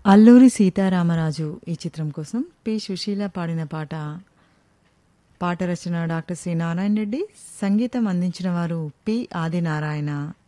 అల్లూరి సీతారామరాజు ఈ చిత్రం కోసం పి సుశీల పాడిన పాట. పాట రచన డాక్టర్ సి నారాయణ రెడ్డి, సంగీతం అందించిన వారు పి ఆదినారాయణ.